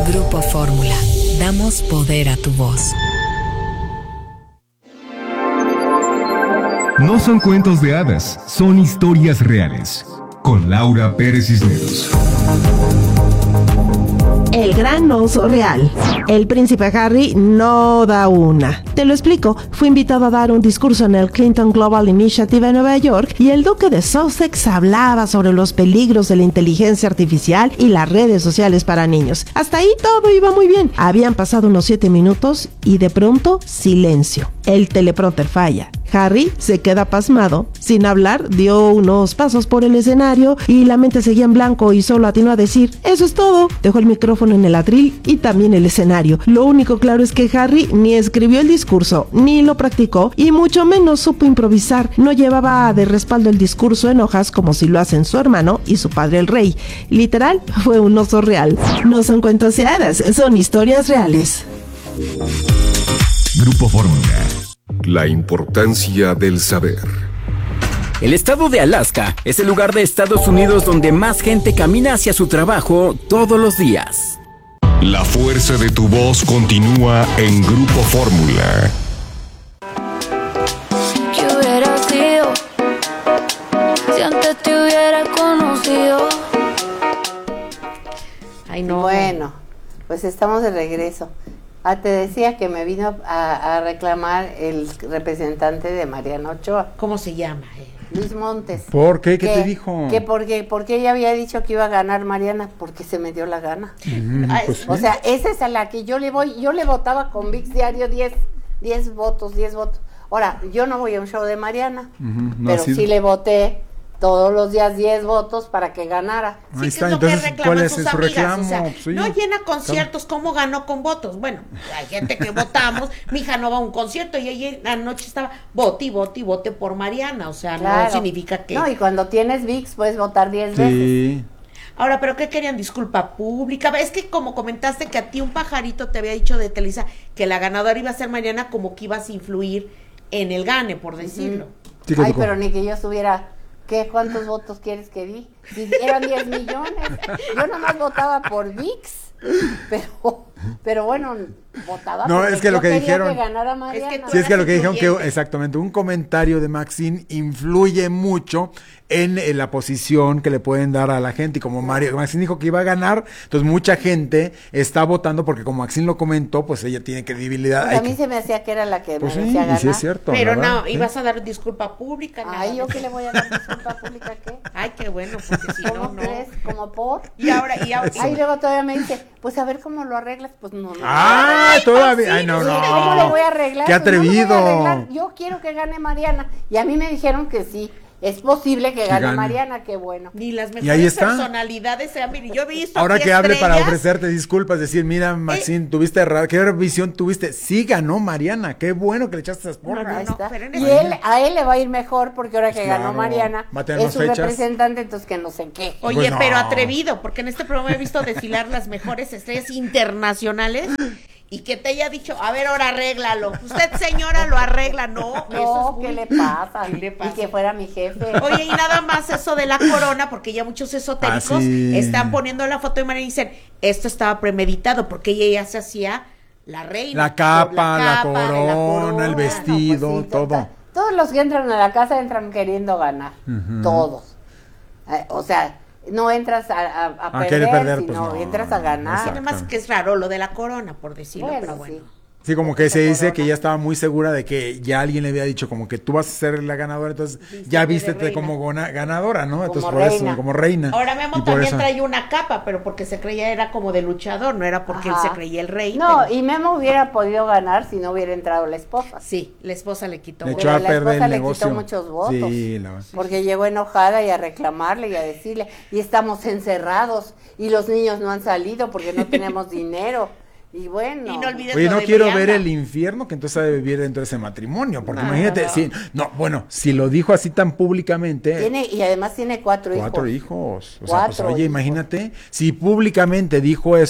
Grupo Fórmula. Damos poder a tu voz. No son cuentos de hadas, son historias reales. Con Laura Pérez Cisneros. El gran oso real. El príncipe Harry no da una. Te lo explico. Fue invitado a dar un discurso en el Clinton Global Initiative en Nueva York y el duque de Sussex hablaba sobre los peligros de la inteligencia artificial y las redes sociales para niños. Hasta ahí todo iba muy bien. Habían pasado unos 7 minutos y de pronto silencio. El teleprompter falla. Harry se queda pasmado. Sin hablar, dio unos pasos por el escenario y la mente seguía en blanco y solo atinó a decir: eso es todo. Dejó el micrófono en el atril y también el escenario. Lo único claro es que Harry ni escribió el discurso, ni lo practicó y mucho menos supo improvisar. No llevaba de respaldo el discurso en hojas como si lo hacen su hermano y su padre el rey. Literal, fue un oso real. No son cuentos de hadas, son historias reales. Grupo Fórmula. La importancia del saber. El estado de Alaska es el lugar de Estados Unidos donde más gente camina hacia su trabajo todos los días. La fuerza de tu voz continúa en Grupo Fórmula. ¿Qué hubiera sido si antes te hubiera conocido? Ay, no. Bueno, pues estamos de regreso. Te decía que me vino a reclamar el representante de Mariana Ochoa. ¿Cómo se llama? Luis Montes. ¿Por qué? ¿Qué te dijo? Que porque ella había dicho que iba a ganar Mariana, porque se me dio la gana. Pues o sea, esa es a la que yo le votaba con VIX Diario 10 votos. Ahora, yo no voy a un show de Mariana, pero sí le voté todos los días 10 votos para que ganara. Sí, ahí está. es lo Entonces, que ¿cuál reclaman es sus su amigas, reclamo? o sea, Pues, sí, no llena conciertos, ¿cómo ganó con votos? Bueno, hay gente que votamos, mi hija no va a un concierto y ella anoche estaba vote por Mariana, o sea, Claro. no significa que... No, y cuando tienes VIX puedes votar 10 veces. Sí. Ahora, ¿pero qué querían? ¿Disculpa pública? Es que como comentaste que a ti un pajarito te había dicho de Televisa que la ganadora iba a ser Mariana, como que ibas a influir en el gane, por decirlo. Sí, Ay, pero ni que yo estuviera... ¿Cuántos votos quieres que di? Si eran 10 millones. Yo nomás votaba por VIX. Pero bueno, votaba No, porque es que lo yo que quería dijeron... que ganara Mariana. Sí, es que lo que dijeron que influyente. exactamente un comentario de Maxine influye mucho en la posición que le pueden dar a la gente, y como Maxine dijo que iba a ganar, entonces mucha gente está votando porque como Maxine lo comentó, pues ella tiene credibilidad. Pues a mí se me hacía que era la que pues sí, merecía y ganar. sí es cierto. Pero ¿verdad? no, Sí. ibas a dar disculpa pública. nada Ay, ¿yo más. qué le voy a dar disculpa pública qué? Ay, qué bueno, porque si ¿Cómo no, no. crees? ¿Como por? Y ahora, Ay, luego todavía me dice, pues a ver cómo lo arreglas. Pues no. ¡Ah! Todavía. Ay, no, Sí, no. ¿cómo lo voy a arreglar? ¡Qué Pues no lo voy a atrevido! arreglar. Yo quiero que gane Mariana. Y a mí me dijeron que sí. Es posible que gane Mariana, qué bueno. Ni las Y ahí mejores está. personalidades sean, mire, yo he visto Ahora aquí que hable para estrellas. ofrecerte disculpas, decir, mira, Maxine, tuviste error, ¿qué visión tuviste? Sí ganó Mariana, qué bueno que le echaste esas porras. Ahí está. pero en Y ese- a él le va a ir mejor porque ahora que Claro, ganó Mariana va a tener es más su fechas. representante, entonces que no sé qué. Oye, Pues no. pero atrevido, porque en este programa he visto desfilar las mejores estrellas internacionales y que te haya dicho, a ver, ahora arréglalo. Usted, señora, lo arregla. No, eso No, es muy... ¿qué le pasa? ¿Qué le pasa? Y que fuera mi jefe. Oye, y nada más eso de la corona, porque ya muchos esotéricos sí. están poniendo la foto de María y dicen, esto estaba premeditado, porque ella ya se hacía la reina. La capa, la capa, corona, el vestido, No, pues sí, todo. Todos los que entran a la casa entran queriendo ganar. Todos. O sea, no entras a querer perder, perder, sino pues no, entras a ganar. exacto. Además que es raro lo de la corona, por decirlo, Bueno, pero bueno. sí. Sí, como que se dice corona. que ya estaba muy segura de que ya alguien le había dicho como que tú vas a ser la ganadora, entonces ya de vístete reina. como ganadora, ¿no? Entonces Como por reina. eso, como reina. Ahora Memo Y por también eso- traía una capa, pero porque se creía era como de luchador, no era porque Ajá. él se creía el rey. No, pero- y Memo hubiera podido ganar si no hubiera entrado la esposa. Sí, la esposa le quitó. Le votos. echó a la perder esposa el le negocio. quitó muchos votos. Sí, la verdad. Porque llegó enojada y a reclamarle y a decirle, y estamos encerrados y los niños no han salido porque no tenemos dinero. Y bueno. Y no olvides Oye, lo no de quiero Brianda. ver el infierno que entonces ha de vivir dentro de ese matrimonio, porque No, imagínate, no. sí, no, bueno, si lo dijo así tan públicamente, Y además tiene 4 hijos. 4 hijos, o sea, pues 4 oye, hijos. imagínate, si públicamente dijo eso,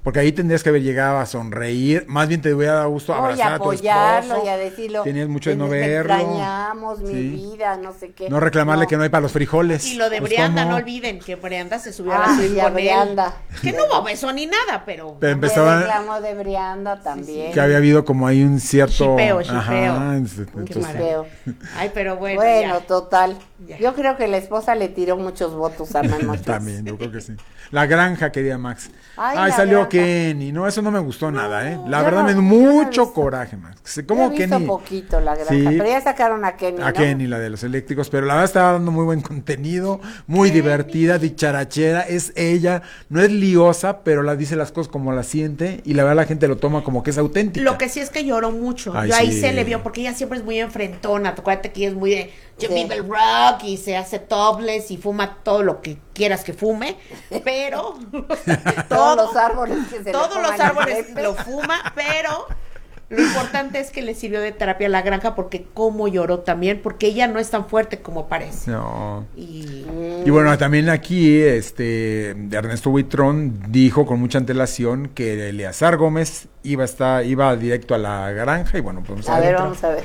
Porque ahí tendrías que haber llegado a sonreír, más bien te hubiera dado gusto abrazar a tu esposo. Y a decirlo. Tenías mucho de no verlo. Te extrañamos, mi vida, no sé qué. No reclamarle que no hay para los frijoles. Y lo de Pues, Brianda, ¿cómo? no olviden que Brianda se subió a la suite con Brianda. él. Que no hubo beso ni nada, pero empezaban reclamo de Brianda también. que había habido como ahí un cierto Shipeo. Ajá, Shipeo. Ay, pero bueno. Bueno, ya. total. Ya. Yo creo que la esposa le tiró muchos votos a Memo Ochoa. También, yo creo que sí. La granja, quería Max. Ay, Ay, la salió granja. Kenny. No, eso no me gustó nada, ¿eh? La yo verdad no- me dio yo no he mucho visto. coraje, Max. Yo ¿Cómo he visto Kenny? poquito la granja, Sí. pero ya sacaron a Kenny, A ¿no? Kenny, la de los eléctricos, pero la verdad estaba dando muy buen contenido, muy divertida, dicharachera, es ella, no es liosa, pero la dice las cosas como las siente y la verdad la gente lo toma como que es auténtica. Lo que sí es que lloró mucho. Ay, Yo ahí sí. se le vio, porque ella siempre es muy enfrentona. Acuérdate que ella es muy de yo Sí. vivo el rock y se hace topless y fuma todo lo que quieras que fume, pero Todos los árboles que se le todos pongan los árboles enfrente. lo fuma, pero lo importante es que le sirvió de terapia a la granja porque cómo lloró también, porque ella no es tan fuerte como parece. No. Y Y bueno, también aquí Ernesto Buitrón dijo con mucha antelación que Eleazar Gómez iba directo a la granja y bueno, pues A ver, vamos a ver.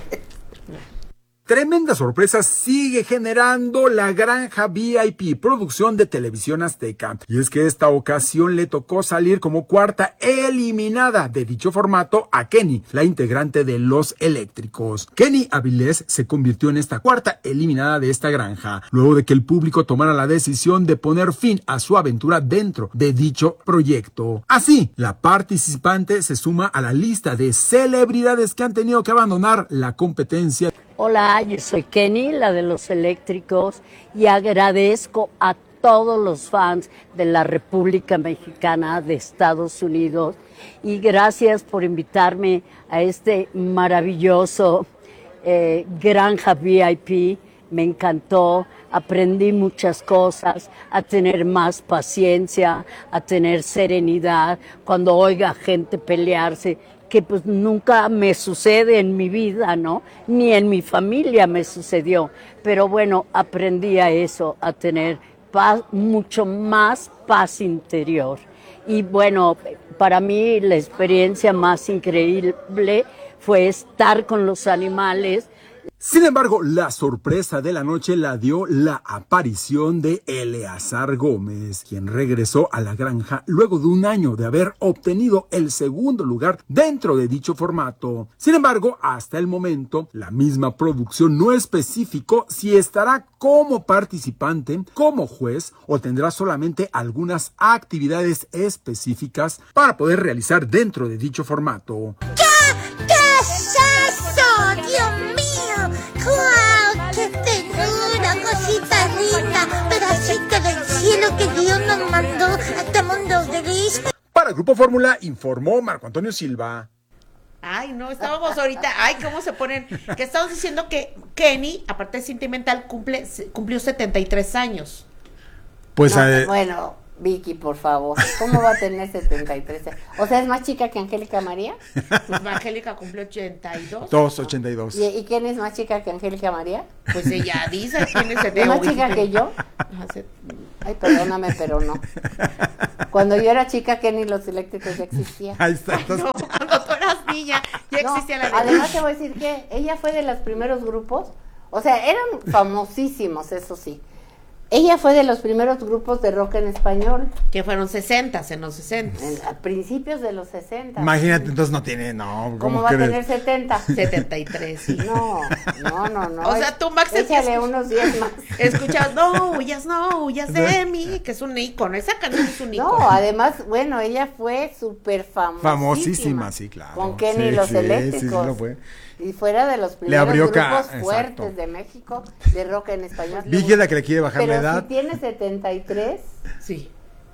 Tremenda sorpresa sigue generando la Granja VIP, producción de Televisión Azteca. Y es que esta ocasión le tocó salir como cuarta eliminada de dicho formato a Kenny, la integrante de Los Eléctricos. Kenny Avilés se convirtió en esta cuarta eliminada de esta granja, luego de que el público tomara la decisión de poner fin a su aventura dentro de dicho proyecto. Así, la participante se suma a la lista de celebridades que han tenido que abandonar la competencia. Hola, yo soy Kenny, la de Los Eléctricos, y agradezco a todos los fans de la República Mexicana de Estados Unidos y gracias por invitarme a este maravilloso Granja VIP. Me encantó, aprendí muchas cosas, a tener más paciencia, a tener serenidad cuando oiga gente pelearse, que pues nunca me sucede en mi vida, ¿no? Ni en mi familia me sucedió. Pero bueno, aprendí a eso, a tener paz, mucho más paz interior. Y bueno, para mí la experiencia más increíble fue estar con los animales. Sin embargo, la sorpresa de la noche la dio la aparición de Eleazar Gómez, quien regresó a la granja luego de un año de haber obtenido el segundo lugar dentro de dicho formato. Sin embargo, hasta el momento, la misma producción no especificó si estará como participante, como juez o tendrá solamente algunas actividades específicas para poder realizar dentro de dicho formato. ¿Qué es eso? ¡Dios mío! ¡Guau! ¡Qué ternura! Cosita rica, pedacito del cielo que Dios nos mandó a este mundo gris. Para Grupo Fórmula informó Marco Antonio Silva. ay, no, estábamos ahorita, ay, cómo se ponen, que estamos diciendo que Kenny, aparte de sentimental, cumplió 73 años. Pues no, bueno, Vicky, por favor, ¿cómo va a tener 73 años? O sea, ¿es más chica que Angélica María? Pues Angélica cumplió 82. 282. ¿Y quién es más chica que Angélica María? Pues ella dice, ¿quién es el ¿Es más chica que yo? Ay, perdóname, pero no. Cuando yo era chica, Kenny Los Eléctricos ya existía. Ahí está. No, cuando tú eras niña, ya existía la Además te voy a decir que ella fue de los primeros grupos, o sea, eran famosísimos, eso sí. Ella fue de los primeros grupos de rock en español. Que fueron 60, en los 60. A principios de los 60. Imagínate, entonces no tiene, no. ¿Cómo va a tener 70? 73, sí. No. O sea, tú, Max, échale unos 10 más. Escuchas, no huyas de mí, que es un ícono. Esa canción es un ícono. No, además, bueno, ella fue súper famosísima, sí, claro. Con Kenny Los Eléctricos. Sí, lo fue. Y fuera de los primeros grupos fuertes exacto. de México de rock en español. Vicky es la que le quiere bajar la edad. Pero si tiene 73, sí.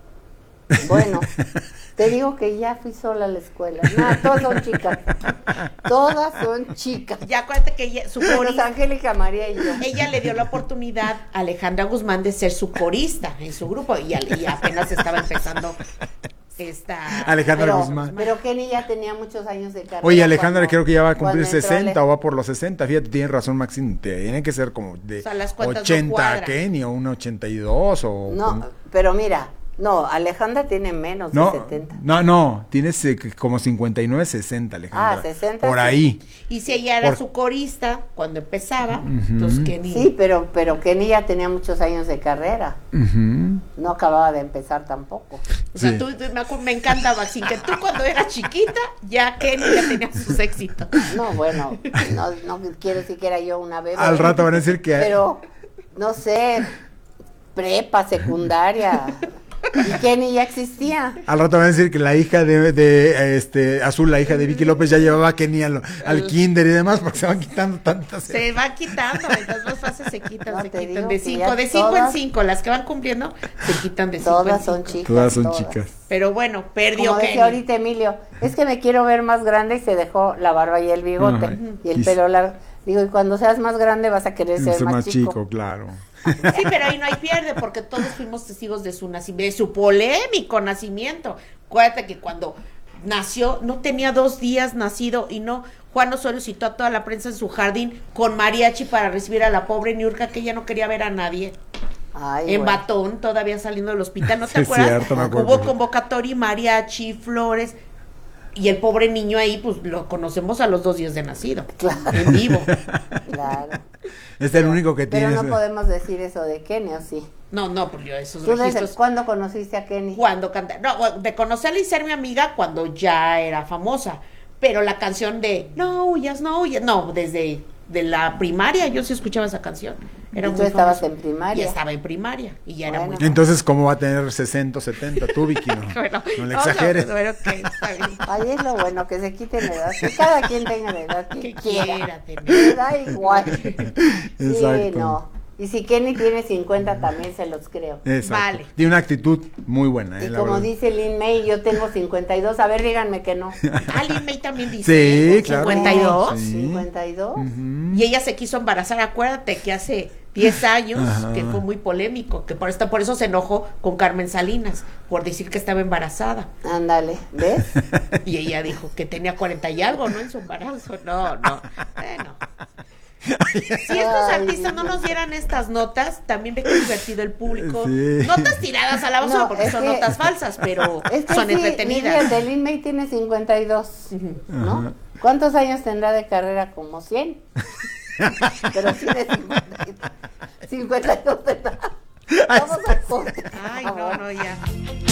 Bueno, te digo que ya fui sola a la escuela. No, todas son chicas. Todas son chicas. Ya acuérdate que ella, su corista, Angélica María y yo. Ella le dio la oportunidad a Alejandra Guzmán de ser su corista en su grupo y apenas estaba empezando Alejandra Guzmán. Pero Kenny ya tenía muchos años de carrera. Oye, Alejandra creo que ya va a cumplir 60 o va por los 60. Fíjate, tienes razón, Maxine. Tiene que ser como de 80 no Kenny o un 82 o... No, pero mira, No, Alejandra tiene menos No, de 70. no, tienes como 59, 60, Alejandra. 60. Por sí. ahí. Y si ella era su corista cuando empezaba, entonces Kenny... Sí, pero Kenny ya tenía muchos años de carrera. No acababa de empezar tampoco. O sea, me encanta, Maxine, que tú cuando eras chiquita, ya Kenny ya tenía sus éxitos. No, bueno, no quiero decir que era yo una bebé. Al rato van a decir que... Pero, no sé, prepa, secundaria... Y Kenny ya existía. Al rato van a decir que la hija de Azul, la hija de Vicky López, ya llevaba a Kenny al kinder y demás, porque se van quitando tantas. Se van quitando, mientras más fácil se quitan, No, se te quitan digo de que 5 ya de 5 en todas- 5, las que van cumpliendo, se quitan de 5 en 5. Todas son chicas. Todas son chicas. Pero bueno, perdió Como Kenny. decía ahorita Emilio, es que me quiero ver más grande y se dejó la barba y el bigote Ajá. y el pelo largo. Digo, y cuando seas más grande vas a querer ser Es más más chico. chico, claro. Sí, pero ahí no hay pierde, porque todos fuimos testigos de su nacimiento, de su polémico nacimiento. Acuérdate que cuando nació, no tenía 2 días nacido, y no, Juan Osorio citó a toda la prensa en su jardín con mariachi para recibir a la pobre Niurka, que ella no quería ver a nadie. Ay, En bueno. Batón, todavía saliendo del hospital, ¿no te Sí, es acuerdas? cierto, me acuerdo. Hubo convocatoria, mariachi, flores, y el pobre niño ahí, pues lo conocemos a los 2 días de nacido, Claro. en vivo. Claro. Es el único que Pero tiene. no podemos decir eso de Kenny, ¿o sí? No, pues yo esos ¿Tú desde registros... cuándo conociste a Kenny? Cuando canta, no, de conocerla y ser mi amiga cuando ya era famosa, pero la canción de no huyas, no, desde de la primaria yo sí escuchaba esa canción. Era ¿Y tú muy estabas famosa. en primaria? Y estaba en primaria y ya era Bueno. muy Entonces, ¿cómo va a tener 60 o 70? Tú, Vicky, no, Bueno, no le vamos a- exageres. bueno, ok, está bien. Ay, es lo bueno, que se quiten la edad, que cada quien tenga la edad que Que quiera. quiera tener. Me da igual. Sí, Exacto. no. Y si Kenny tiene 50 también se los creo. Exacto. Vale. Tiene una actitud muy buena, Y la como verdad. dice Lin May, yo tengo 52, a ver, díganme que no. Lin May también dice Sí, claro. 52. Sí. 52. Y ella se quiso embarazar, acuérdate que hace 10 años, Ajá. que fue muy polémico, que por eso se enojó con Carmen Salinas, por decir que estaba embarazada. Ándale, ¿ves? Y ella dijo que tenía 40 y algo, ¿no? En su embarazo. No. Bueno. Si estos Ay, artistas no nos dieran estas notas, también ve que divertido el público. Sí. Notas tiradas a la basura, No, porque es son que- notas falsas, pero Es que son sí, entretenidas. Miguel de Lin May tiene 52, ¿no? Ajá. ¿Cuántos años tendrá de carrera? Como 100. Pero sí de 52 tendrá. Vamos a corte. Ay, no, ya.